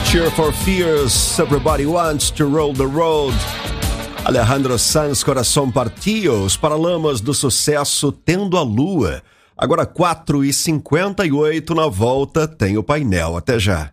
Tears for Fears, Everybody Wants to Roll the Road. Alejandro Sanz, Coração Partido, os Paralamas do Sucesso, Tendo a Lua. Agora 4h58, na volta tem o painel. Até já.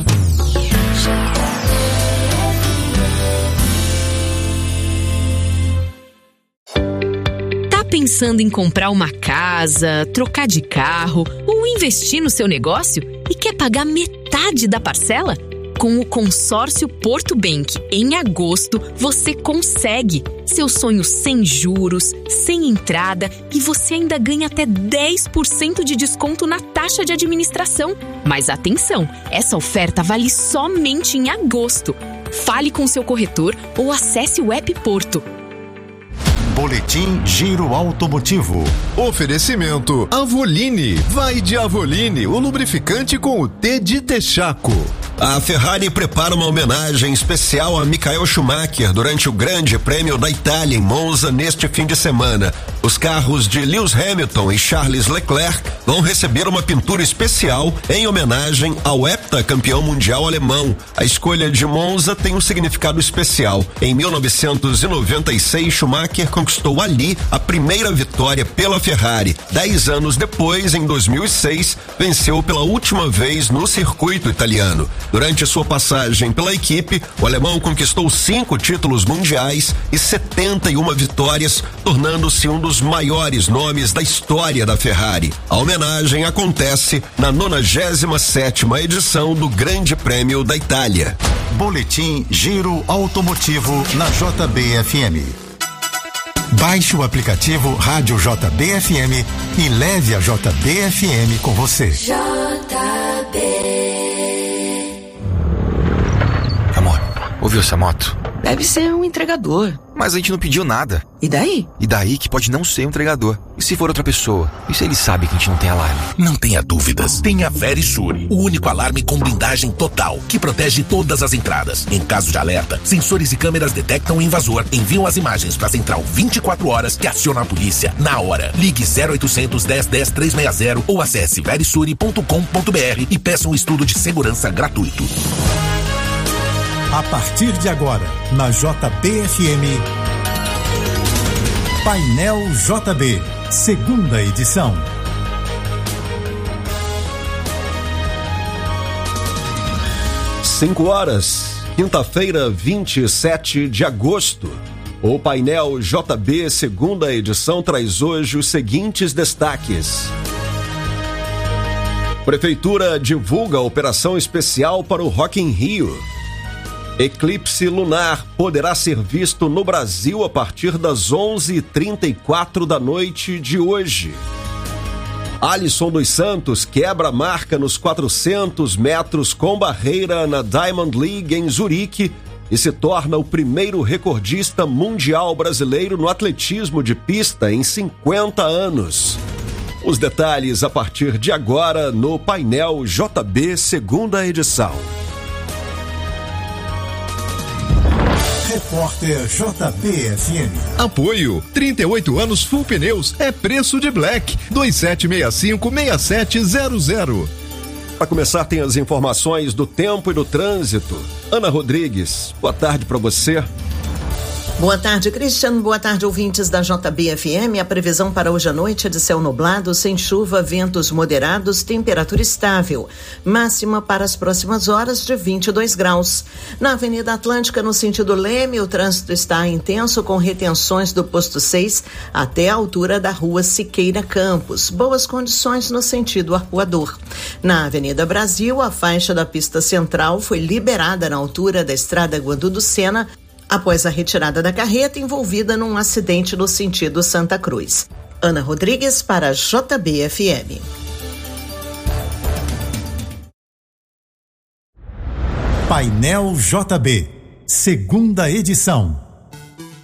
Tá pensando em comprar uma casa, trocar de carro ou investir no seu negócio e quer pagar metade da parcela? Com o consórcio Porto Bank, em agosto, você consegue. Seu sonho sem juros, sem entrada e você ainda ganha até 10% de desconto na taxa de administração. Mas atenção, essa oferta vale somente em agosto. Fale com seu corretor ou acesse o app Porto. Boletim Giro Automotivo. Oferecimento Avoline. Vai de Avoline, o lubrificante com o T de Texaco. A Ferrari prepara uma homenagem especial a Michael Schumacher durante o Grande Prêmio da Itália em Monza neste fim de semana. Os carros de Lewis Hamilton e Charles Leclerc vão receber uma pintura especial em homenagem ao heptacampeão mundial alemão. A escolha de Monza tem um significado especial. Em 1996, Schumacher conquistou ali a primeira vitória pela Ferrari. 10 anos depois, em 2006, venceu pela última vez no circuito italiano. Durante sua passagem pela equipe, o alemão conquistou 5 títulos mundiais e 71 vitórias, tornando-se um dos maiores nomes da história da Ferrari. A homenagem acontece na 97ª edição do Grande Prêmio da Itália. Boletim Giro Automotivo na JBFM. Baixe o aplicativo Rádio JBFM e leve a JBFM com você. Amor, ouviu essa moto? Deve ser um entregador. Mas a gente não pediu nada. E daí? E daí que pode não ser um entregador. E se for outra pessoa? E se ele sabe que a gente não tem alarme? Não tenha dúvidas. Tenha Verisure, o único alarme com blindagem total, que protege todas as entradas. Em caso de alerta, sensores e câmeras detectam o invasor, enviam as imagens para a central 24 horas que aciona a polícia na hora. Ligue 0800 10 10 360 ou acesse verisure.com.br e peça um estudo de segurança gratuito. A partir de agora, na JBFM, Painel JB, segunda edição. Cinco horas, quinta-feira, 27 de agosto. O Painel JB, segunda edição, traz hoje os seguintes destaques. Prefeitura divulga a operação especial para o Rock in Rio. Eclipse lunar poderá ser visto no Brasil a partir das 11h34 da noite de hoje. Alisson dos Santos quebra a marca nos 400 metros com barreira na Diamond League em Zurique e se torna o primeiro recordista mundial brasileiro no atletismo de pista em 50 anos. Os detalhes a partir de agora no Painel JB, segunda edição. Repórter JBFM. Apoio 38 anos Full Pneus é preço de Black 2765-6700. Para começar, tem as informações do tempo e do trânsito. Ana Rodrigues, boa tarde para você. Boa tarde, Cristiano. Boa tarde, ouvintes da JBFM. A previsão para hoje à noite é de céu nublado, sem chuva, ventos moderados, temperatura estável. Máxima para as próximas horas de 22 graus. Na Avenida Atlântica, no sentido Leme, o trânsito está intenso com retenções do posto 6 até a altura da rua Siqueira Campos. Boas condições no sentido Arpoador. Na Avenida Brasil, a faixa da pista central foi liberada na altura da estrada Guandu do Sena, após a retirada da carreta envolvida num acidente no sentido Santa Cruz. Ana Rodrigues para JBFM. Painel JB, segunda edição.